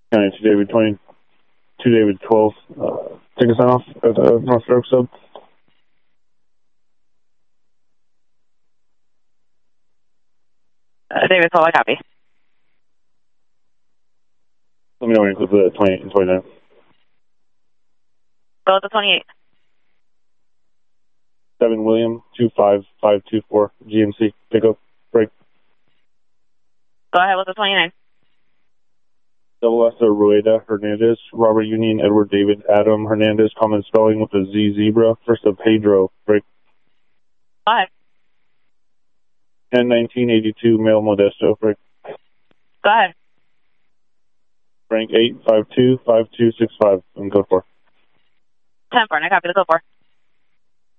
County 2 David 20, 2 David 12. Take a sign off at the North Fork sub. David 12, I copy. Let me know when you clip the 28 and 29. Go with the 28. 7 William 25524 GMC. Pickup. Break. Go ahead with the 29. Double Esther Rueda Hernandez, Robert Union, Edward David, Adam Hernandez, common spelling with a Z zebra. First of Pedro. Break. Go ahead. 10-1982, male Modesto. Break. Go ahead. Frank 8525265 and code 4. 10-4, I copy the code 4.